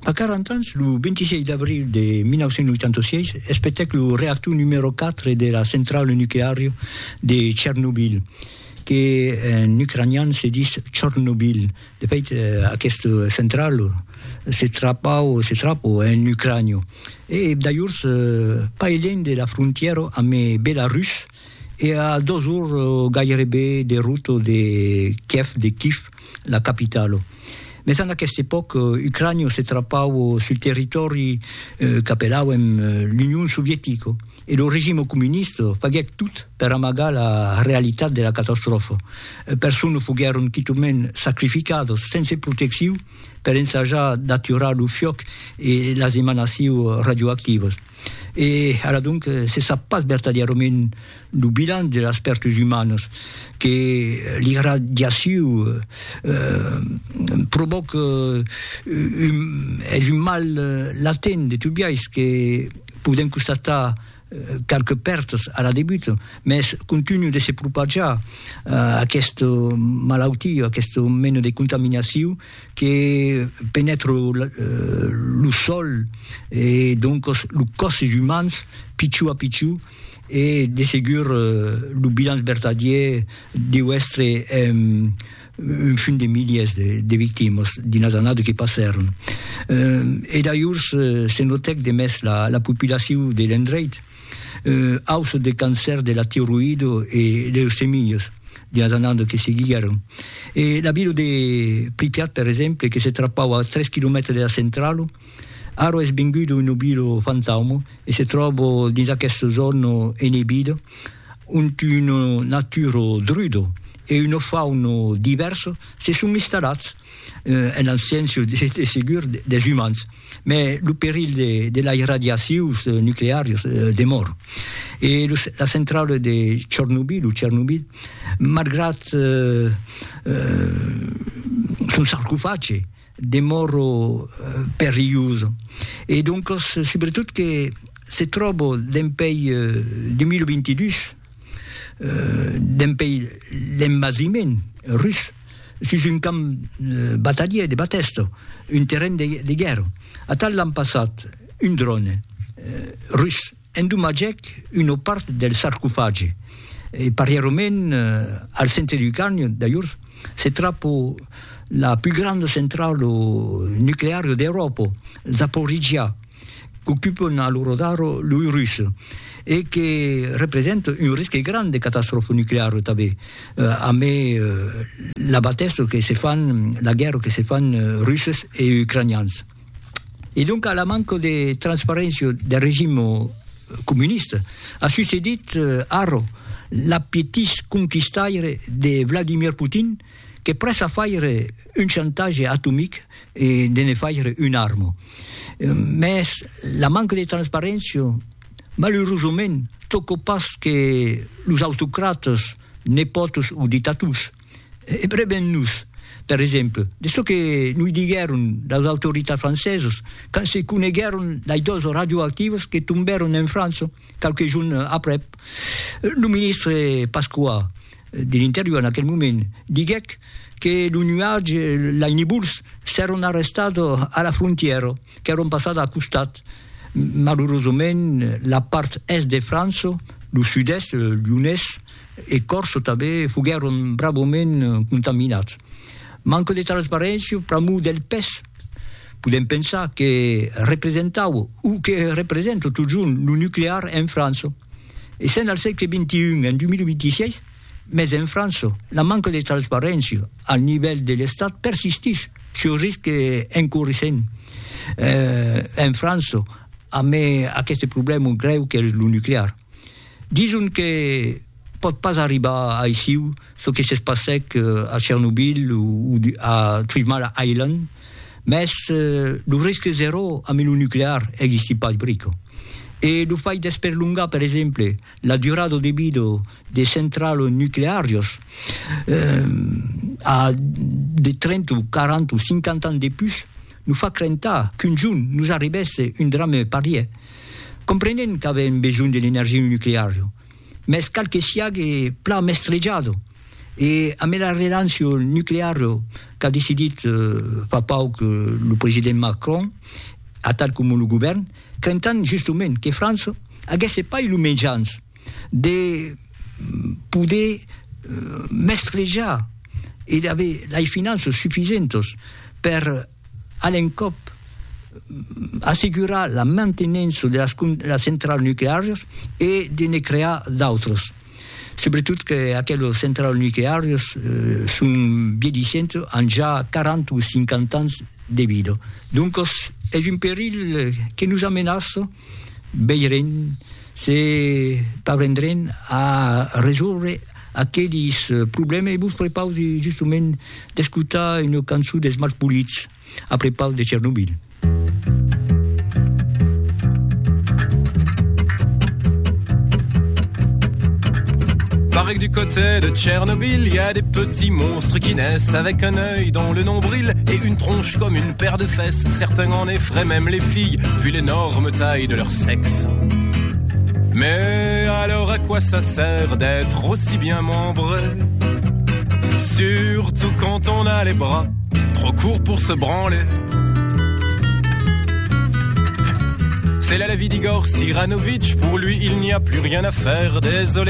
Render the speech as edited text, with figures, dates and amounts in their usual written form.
À 40 ans, le 26 d'avril de 1986, spectacle le réacteur numéro 4 de la centrale nucléaire de Tchernobyl, que en ukrainien se dit Tchernobyl. De fait, cette centrale se trappe en Ukraine. Et d'ailleurs, pas loin de la frontière avec Belarus, et à 2 jours, gairebé des routes de Kiev, la capitale. Mais à cette époque, l'Ukraine se trappava sur le territoire qu'appellavamo l'Union soviétique. Et le régime communiste faisait tout pour amagar la réalité de la catastrophe. Personne fueron quitument sacrificados sans protection pour ensayar d'attirer le fioc et les émanations radioactives. Et alors donc, c'est ça pas verdaderament le bilan de les pertes humaines, que l'irradiation provoque un mal latent de tubiais que pouvons constater quelques pertes à la début, mais continue de se propager cette maladie, cette mène de contamination qui pénètre le sol et donc le corps humain, pichu à pichu, et de ségur le bilan vertadier de être un fin de milliers de victimes d'une année qui passèrent. Et d'ailleurs, c'est noté que la population de l'endroit hausse de cancer de la thyroïde et leucémies d'une année qui seguirono. Et la ville de Pripyat, per esempio, che si trappava a 3 km dalla centrale, aro è svenduto un obilo fantasma e si trova in questa zona inibita una natura druida e una fauna diversa si sono installati en senso de ségur des humains. Mais le péril de la radiation nucléaire demeure. Et la centrale de Tchernobyl, malgré son sarcophage, demeure périlleuse. Et donc, surtout que se trouve d'un pays 2022, d'un pays l'embasiment russe, sur un camp bataillé de Batesto, un terrain de guerre. À tel l'an passé, un drone russe endommagé une partie del sarcophage. Et parallèlement, al centre du Ucraine, d'ailleurs, se trouve la plus grande centrale nucléaire d'Europe, Zaporizhia, qu'occupe à l'Eurodaro les Russes, et qui représente un risque grand de catastrophe nucléaire. Mais la bataille que se font, la guerre que se font russes et ukrainiens. Et donc, à la manque de transparence du régime communiste, a succédé l'appétit conquistaire de Vladimir Poutine, qui presse à faire un chantage atomique et de ne faire une arme. Mais la manque de transparence, malheureusement, tocca parce que les autocrates, népotes ou dictateurs, et prévenus, par exemple, de ce que nous dijeron les autorités françaises quand se connaissaient les doses radioactives qui tombèrent en France quelques jours après. Le ministre Pasqua de l'Intérieur, en aquel moment, disait que les nuages, les nibules, seront arrestés à la frontière, qui erano passés à costat. Malheureusement, la part est de France, le sud-est, l'Unès et Corse, fueron bravament contaminats. Manque de transparence, pramo del PES. Podem pensar que representava ou que representa toujours le nucléaire en France. Et c'est dans le siècle XXI, en 2026, mais en France, la manque de transparence au niveau de l'État persiste sur le risque incourissant. En France, à ce problème grave qu'est le nucléaire. Disons que peut pas arriver à ici ce qui s'est passé à Tchernobyl ou à 3 Mile Island, mais le risque zéro avec le nucléaire n'existe pas. Et le fait d'espérlonger, par exemple, la durée de vie des centrales nucléaires à de 30 ou 40 ou 50 ans de plus nous fait craindre qu'un jour nous arrivesse un drame pareil. Comprenez qu'avons besoin de l'énergie nucléaire, mais quelque chose est plat mestrejado Et amb la relació nuclear qu'a decidit fa poc el president Macron, a tal com el govern, crentant justament que França hagués pas els mitjans de poder mestrejar i d'haver les finances suficientes per a l'encop assegurar la mantenença de les centrals nuclears i de ne crear d'altres. Sobretot que aquelles centrales nuclears són vieillissentes en ja 40 o 50 anys de vida. Donc és un perill que nos amenaça. Veurem si parvendrem a resoldre aquells problemes. I vos prepausi justament d'escoltar una cançó dels Malpolits a prepau de Tchernobyl. Paraît que du côté de Tchernobyl, y a des petits monstres qui naissent avec un œil dans le nombril et une tronche comme une paire de fesses. Certains en effraient même les filles, vu l'énorme taille de leur sexe. Mais alors à quoi ça sert d'être aussi bien membré? Surtout quand on a les bras trop courts pour se branler. C'est là la vie d'Igor Siranovitch, pour lui il n'y a plus rien à faire, désolé.